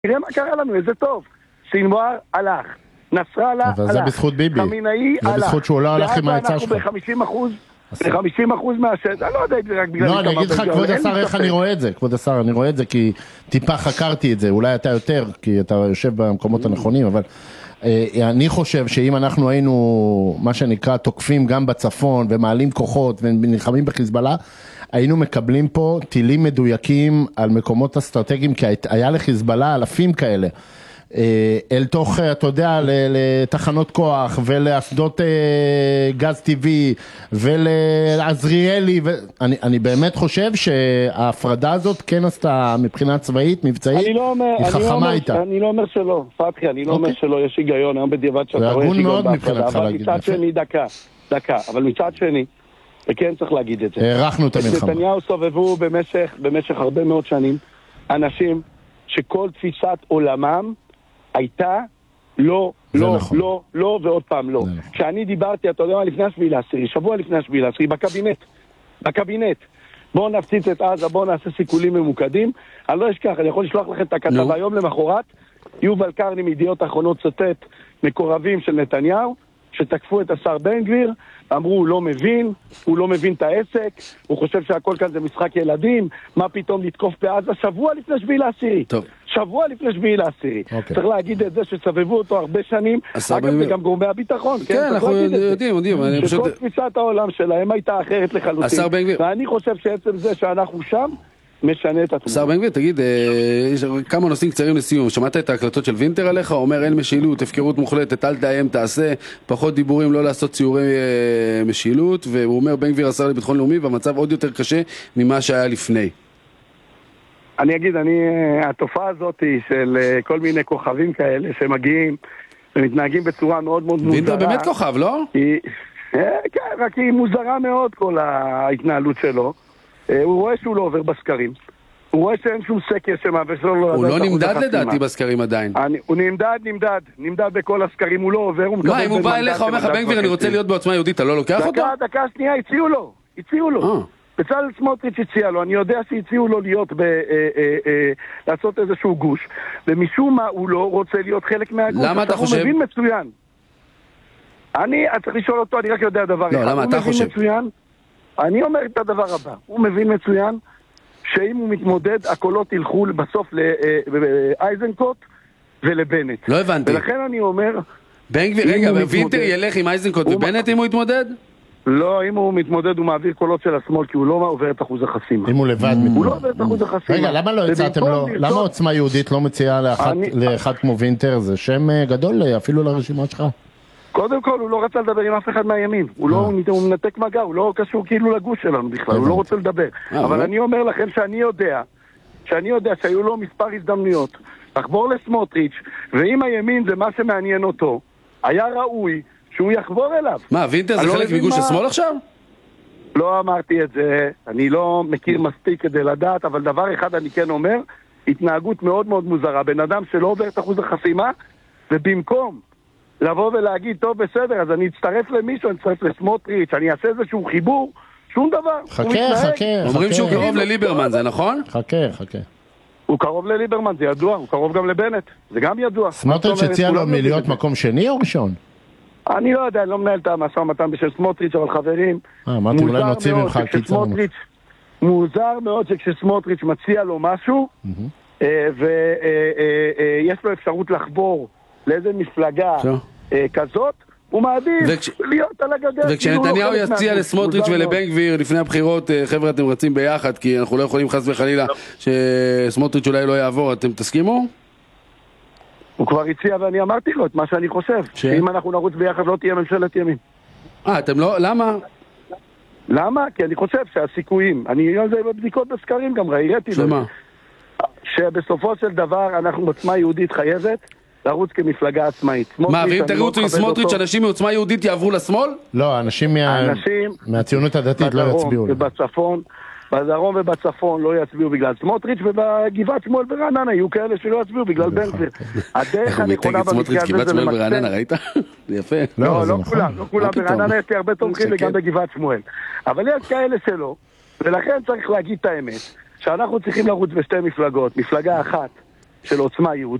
תראה מה קרה לנו, איזה טוב. סינואר הלך, נסראללה הלך, אבל זה בזכות ביבי, חמינאי זה הלך. בזכות שהוא לא הלך עם העצה שלך. אנחנו ב-50% מהשטח, אני לא יודע אם זה רק בגלל... לא, אני אגיד לך, כבוד השר, איך אני רואה את זה, כבוד השר, אני רואה את זה כי טיפה חקרתי את זה, אולי אתה יותר, כי אתה יושב במקומות הנכונים, אבל אני חושב שאם אנחנו היינו, מה שנקרא, תוקפים גם בצפון, ומעלים כוחות, ונלחמים בחיזבאללה, היינו מקבלים פה טילים מדויקים על מקומות אסטרטגיים, כי היה לחיזבאללה אלפים כאלה, אל תוך, אתה יודע, לתחנות כוח ולאסדות גז טבעי ולעזריאלי, אני באמת חושב שההפרדה הזאת כן עשתה מבחינה צבאית, מבצעית, היא חכמה איתה. אני לא אומר שלא, פתחי, אני לא אומר שלא, יש היגיון, היום בדיעבד שאתה רואה היגיון בהפרדה, אבל מצד שני, דקה, אבל מצד שני, וכן צריך להגיד את זה. הערכנו את המלחמה. נתניהו סובבו במשך הרבה מאוד שנים אנשים שכל תפיסת עולמם הייתה לא, לא, נכון. לא, לא ועוד פעם לא. כשאני דיברתי, אתה יודע מה, לפני השביעי לעשירי, שבוע לפני השביעי לעשירי, בקבינט, בואו נפציץ את עזה, בואו נעשה סיכולים ממוקדים, אני לא אשכח, אני יכול לשלוח לכם את הכתבה היום למחרת, יובל קרני מידיעות אחרונות צטט מקורבים של נתניהו, שתקפו את השר בן גביר, אמרו הוא לא מבין את העסק, הוא חושב שהכל כאן זה משחק ילדים, מה פתאום לתקוף בעזה שבוע לפני שביעי לעשירי. שבוע לפני שביעי לעשירי. צריך להגיד את זה שסבבו אותו הרבה שנים, אגב זה גם גורמי הביטחון. כן, אנחנו יודעים. שכל תפיסת העולם שלהם הייתה אחרת לחלוטין. ואני חושב שעצם זה שאנחנו שם, משנה את התמונה. שר בן גביר, תגיד, יש כמה נושאים קצרים לסיום. שמעת את ההקלטות של וינטר עליך? אומר אין משילות, הפקרות מוחלטת, אל תאיים, תעשה, פחות דיבורים, לא לעשות ציורי משילות, והוא אומר בן גביר השר לביטחון לאומי, והמצב עוד יותר קשה ממה שהיה לפני. אני אגיד, התופעה הזאת של כל מיני כוכבים כאלה שמגיעים ומתנהגים בצורה מאוד מאוד מוזרה. וינטר באמת כוכב, לא? כן, רק היא מוזרה מאוד כל ההתנהלות שלו. הוא רואה שהוא לא עובר בסקרים, הוא רואה שאין שום סקר שמעבר שלו לא... הוא לא נמדד לדעתי בסקרים עדיין. הוא נמדד בכל הסקרים, הוא לא עובר. מה, אם הוא בא אליך, אומר לך בן גביר אני רוצה להיות בעוצמה יהודית, אתה לא לוקח אותו? דקה שנייה, הציעו לו. בצלאל סמוטריץ' הציע לו, אני יודע שהציעו לו לעשות איזשהו גוש, ומשום מה הוא לא רוצה להיות חלק מהגוש. למה אתה חושב? הוא מבין מצוין. אני צריך לשאול אותו, אני רק יודע דבר אחד. לא, למה אתה חושב? אני אומר את הדבר הבא, הוא מבין מצוין שאם הוא מתמודד, הקולות ילכו בסוף לאייזנקוט ולבנט. לא הבנתי. ולכן אני אומר... בן גביר, רגע, וינטר ילך עם אייזנקוט ובנט אם הוא יתמודד? לא, אם הוא מתמודד הוא מעביר קולות של השמאל, כי הוא לא עובר את אחוז החסימה. אם הוא לבד מתמודד. הוא לא עובר את אחוז החסימה. רגע, למה לא הצעתם לו? למה עוצמה יהודית לא מציעה לאחד כמו וינטר? זה שם גדול אפילו לרשימה שלך. קודם כל, הוא לא רצה לדבר עם אף אחד מהימין. הוא מנתק מגע, הוא לא קשור כאילו לגוש שלנו בכלל, הוא לא רוצה לדבר. אבל אני אומר לכם שאני יודע שהיו לו מספר הזדמנויות לחבור לסמוטריץ', ואם הימין זה מה שמעניין אותו, היה ראוי שהוא יחבור אליו. מה, וינטר זה חלק מגוש השמאל עכשיו? לא אמרתי את זה, אני לא מכיר מספיק כדי לדעת, אבל דבר אחד אני כן אומר, התנהגות מאוד מאוד מוזרה. בן אדם שלא עובר את אחוז החסימה, ובמקום לבוא ולהגיד, טוב בסדר, אז אני אצטרף למישהו, אני אצטרף לסמוטריץ', אני אעשה איזשהו חיבור, שום דבר. חכה. אומרים שהוא קרוב לליברמן, זה נכון? חכה. הוא קרוב לליברמן, זה ידוע, הוא קרוב גם לבנט, זה גם ידוע. סמוטריץ' הציע לו מלהיות מקום שני או ראשון? אני לא יודע, אני לא מנהל את המשא ומתן בשביל סמוטריץ', אבל חברים, אמרתי, אולי נוציא ממך קיצר. מוזר מאוד שכשסמוטריץ' מציע לו משהו, ויש לו אפשרות לחבור לאיזה מפלגה כזאת, הוא מעדיף להיות על הגדר. וכשנתניהו יציע לסמוטריץ' ולבן גביר לפני הבחירות, חבר'ה אתם רצים ביחד, כי אנחנו לא יכולים חס וחלילה שסמוטריץ' אולי לא יעבור, אתם תסכימו? הוא כבר הציע ואני אמרתי לו את מה שאני חושב, שאם אנחנו נרוץ ביחד לא תהיה ממשלת ימין. אתם לא, למה? למה? כי אני חושב שהסיכויים, אני על זה בבדיקות בסקרים גם ראיתי לו, שבסופו של דבר אנחנו עוצמה יהודית חייבת לרוץ כמפלגה עצמאית. מה, ואם תרוצו עם סמוטריץ' אנשים מעוצמה יהודית יעברו לשמאל? לא, אנשים מהציונות הדתית לא יצביעו. בדרום ובצפון לא יצביעו בגלל סמוטריץ', ובגבעת שמואל ברעננה יהיו כאלה שלא יצביעו בגלל בן גביר. הדרך הנכונה במקרה הזה זה למקסם. ראית? זה יפה. לא כולם. ברעננה יש לי הרבה תומכים וגם בגבעת שמואל. אבל יש כאלה שלא, ולכן צריך להגיד את האמת, שאנחנו צריכים לרוץ בשתי מפלגות. מפלגה אחת של עוצמה יהודית.